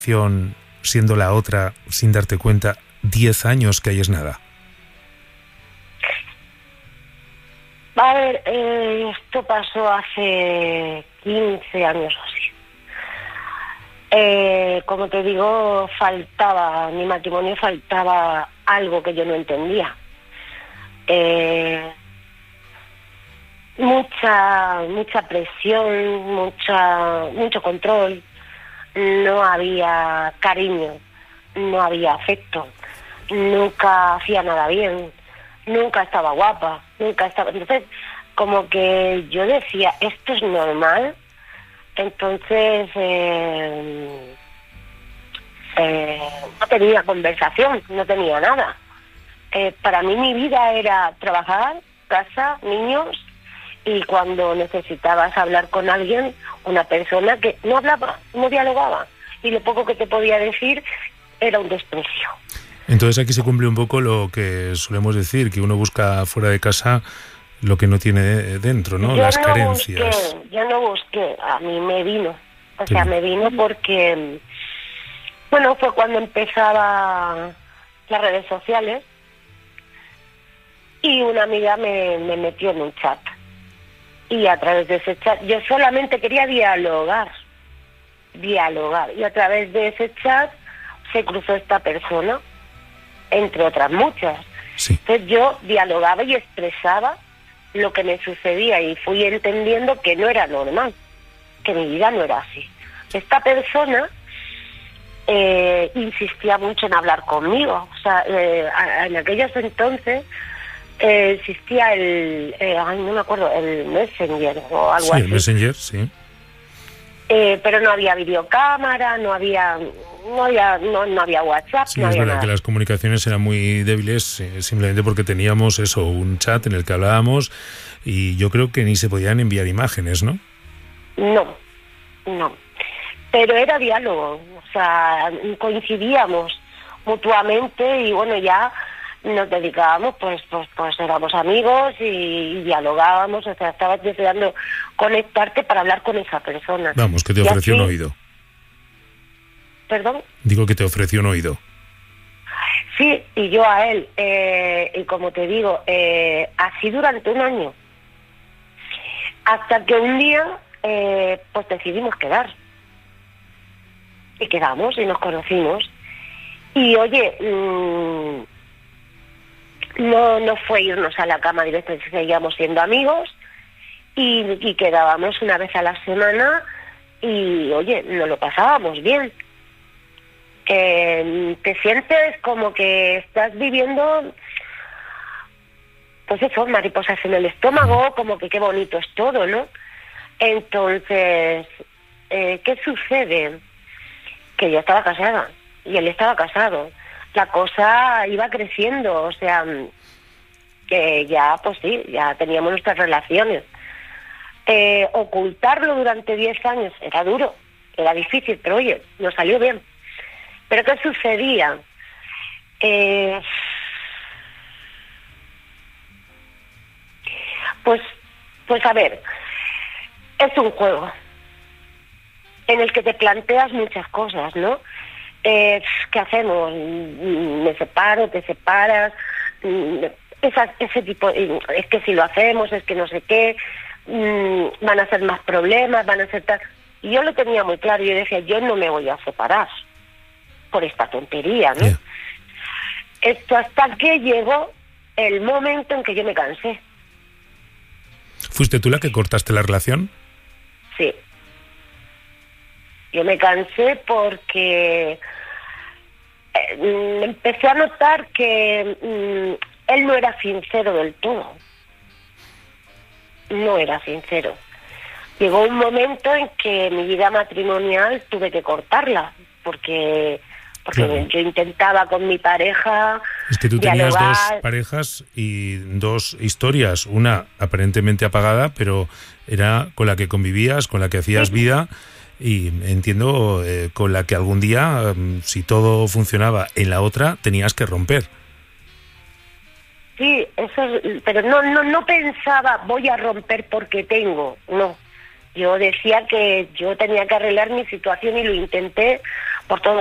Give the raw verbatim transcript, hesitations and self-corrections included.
siendo la otra, sin darte cuenta, diez años que ahí es nada? A ver, eh, esto pasó hace quince años o así. Eh, como te digo, faltaba, en mi matrimonio faltaba algo que yo no entendía. Eh, mucha, mucha presión, mucha, mucho control. No había cariño, no había afecto, nunca hacía nada bien, nunca estaba guapa, nunca estaba... Entonces, como que yo decía, ¿esto es normal? Entonces, eh, eh, no tenía conversación, no tenía nada. Eh, para mí mi vida era trabajar, casa, niños, y cuando necesitabas hablar con alguien, una persona que no hablaba, no dialogaba, y lo poco que te podía decir era un desprecio. Entonces aquí se cumple un poco lo que solemos decir, que uno busca fuera de casa lo que no tiene dentro, ¿no? Yo Las no carencias. Busqué, yo no busqué, a mí me vino. O Qué sea, bien. me vino porque, bueno, fue cuando empezaba las redes sociales y una amiga me, me metió en un chat. Y a través de ese chat, yo solamente quería dialogar, dialogar. Y a través de ese chat se cruzó esta persona, entre otras muchas. Sí. Entonces yo dialogaba y expresaba lo que me sucedía y fui entendiendo que no era normal, que mi vida no era así. Esta persona eh, insistía mucho en hablar conmigo. O sea, eh, en aquellos entonces eh, existía el, eh, ay, no me acuerdo, el Messenger o algo Sí, así. el Messenger, sí. Eh, pero no había videocámara, no había, no había, no, no había WhatsApp, Sí, no es había verdad nada. que las comunicaciones eran muy débiles, eh, simplemente porque teníamos eso, un chat en el que hablábamos y yo creo que ni se podían enviar imágenes, ¿no? No, no. Pero era diálogo, o sea, coincidíamos mutuamente y bueno, ya nos dedicábamos, pues, pues, pues éramos amigos y, y dialogábamos, o sea, estabas deseando conectarte para hablar con esa persona. Vamos, que te Y ofreció así- un oído. ¿Perdón? Digo que te ofreció un oído. Sí, y yo a él, eh, y como te digo, eh, así durante un año. Hasta que un día, eh, pues decidimos quedar. Y quedamos y nos conocimos. Y oye, mmm, no, no fue irnos a la cama directo, seguíamos siendo amigos y, y quedábamos una vez a la semana y oye, nos lo pasábamos bien. Eh, te sientes como que estás viviendo, pues eso, mariposas en el estómago, como que qué bonito es todo, ¿no? Entonces, eh, ¿qué sucede? Que yo estaba casada y él estaba casado. La cosa iba creciendo, o sea, que ya, pues sí, ya teníamos nuestras relaciones. Eh, ocultarlo durante diez años era duro, era difícil, pero oye, nos salió bien. ¿Pero qué sucedía? Eh, pues, pues a ver, es un juego en el que te planteas muchas cosas, ¿no? Eh, ¿Qué hacemos? ¿Me separo? ¿Te separas? Esa, ese tipo, es que si lo hacemos, es que no sé qué, van a ser más problemas, van a ser tal... Y yo lo tenía muy claro, yo decía, yo no me voy a separar por esta tontería, ¿no? Yeah. Esto hasta que llegó el momento en que yo me cansé. ¿Fuiste tú la que cortaste la relación? Sí. Yo me cansé porque eh, empecé a notar que mm, él no era sincero del todo. No era sincero. Llegó un momento en que mi vida matrimonial tuve que cortarla, porque, porque Claro. yo intentaba con mi pareja Es que tú tenías dialogar. dos parejas y dos historias, una aparentemente apagada, pero era con la que convivías, con la que hacías Sí. vida, y entiendo eh, con la que algún día, um, si todo funcionaba en la otra, tenías que romper. Sí, eso es, pero no, no, no pensaba voy a romper porque tengo, no. Yo decía que yo tenía que arreglar mi situación y lo intenté por todo